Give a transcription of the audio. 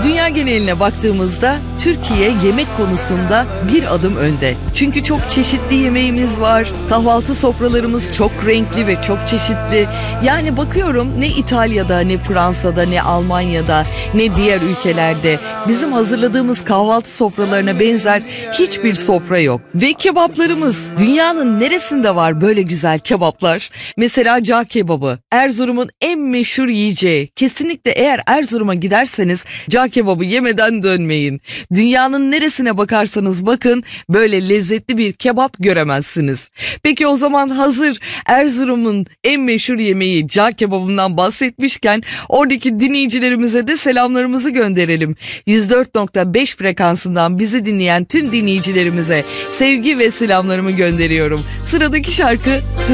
Dünya geneline baktığımızda Türkiye yemek konusunda bir adım önde. Çünkü çok çeşitli yemeğimiz var. Kahvaltı sofralarımız çok renkli ve çok çeşitli. Yani bakıyorum ne İtalya'da, ne Fransa'da, ne Almanya'da, ne diğer ülkelerde bizim hazırladığımız kahvaltı sofralarına benzer hiçbir sofra yok. Ve kebaplarımız, dünyanın neresinde var böyle güzel kebaplar? Mesela cağ kebabı, Erzurum'un en meşhur yiyeceği. Kesinlikle eğer Erzurum'a giderseniz cağ kebabı yemeden dönmeyin. Dünyanın neresine bakarsanız bakın böyle lezzetli bir kebap göremezsiniz. Peki o zaman hazır Erzurum'un en meşhur yemeği cağ kebabından bahsetmişken oradaki dinleyicilerimize de selamlarımızı gönderelim. 104.5 frekansından bizi dinleyen tüm dinleyicilerimize sevgi ve selamlarımı gönderiyorum. Sıradaki şarkı